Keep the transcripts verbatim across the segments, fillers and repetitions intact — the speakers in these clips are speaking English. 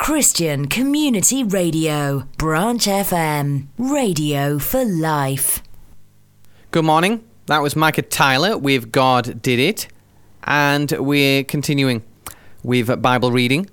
Christian Community Radio, Branch F M, radio for life. Good morning. That was Micah Tyler with God Did It. And we're continuing with Bible reading.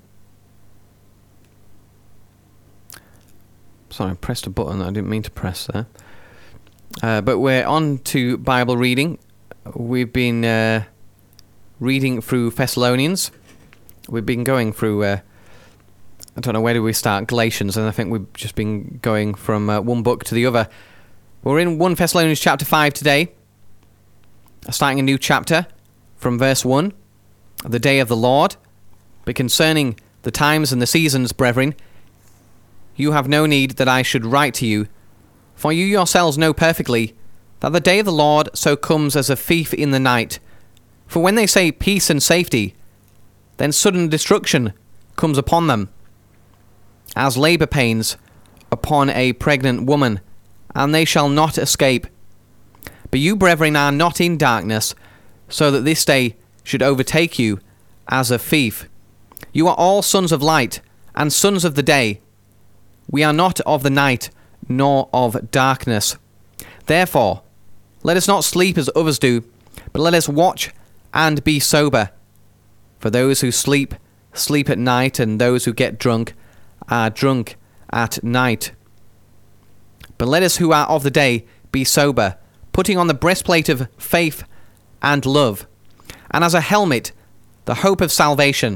Sorry, I pressed a button that I didn't mean to press there. Uh, but we're on to Bible reading. We've been uh, reading through Thessalonians. We've been going through, uh, I don't know, where do we start? Galatians, and I think we've just been going from uh, one book to the other. We're in First Thessalonians chapter five today, starting a new chapter from verse one, the day of the Lord. But concerning the times and the seasons, brethren, you have no need that I should write to you, for you yourselves know perfectly that the day of the Lord so comes as a thief in the night. For when they say peace and safety, then sudden destruction comes upon them, as labour pains upon a pregnant woman, and they shall not escape. But you, brethren, are not in darkness, so that this day should overtake you as a thief. You are all sons of light, and sons of the day. We are not of the night, nor of darkness. Therefore, let us not sleep as others do, but let us watch and be sober. For those who sleep, sleep at night, and those who get drunk are drunk at night. But let us who are of the day be sober, putting on the breastplate of faith and love, and as a helmet, the hope of salvation.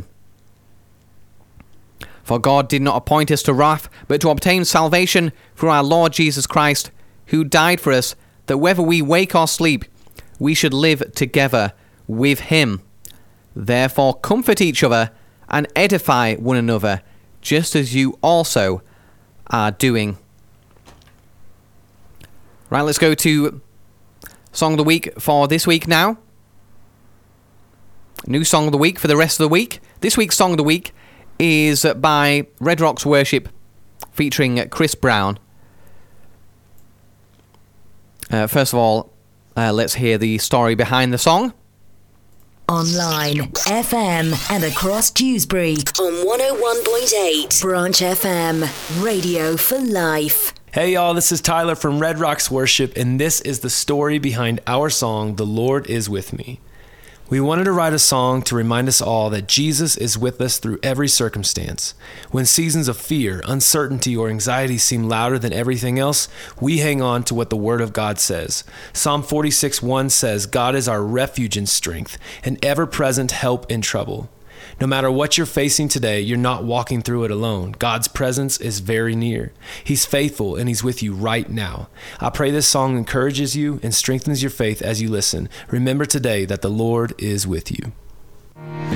For God did not appoint us to wrath, but to obtain salvation through our Lord Jesus Christ, who died for us, that whether we wake or sleep, we should live together with him. Therefore comfort each other and edify one another, just as you also are doing. Right, let's go to Song of the Week for this week now. New Song of the Week for the rest of the week. This week's Song of the Week is by Red Rocks Worship, featuring Chris Brown. Uh, first of all, uh, let's hear the story behind the song. Online, F M, and across Dewsbury on one oh one point eight. Branch F M, radio for life. Hey y'all, this is Tyler from Red Rocks Worship, and this is the story behind our song, The Lord Is With Me. We wanted to write a song to remind us all that Jesus is with us through every circumstance. When seasons of fear, uncertainty, or anxiety seem louder than everything else, we hang on to what the Word of God says. Psalm forty-six one says, God is our refuge and strength, an ever-present help in trouble. No matter what you're facing today, you're not walking through it alone. God's presence is very near. He's faithful and he's with you right now. I pray this song encourages you and strengthens your faith as you listen. Remember today that the Lord is with you.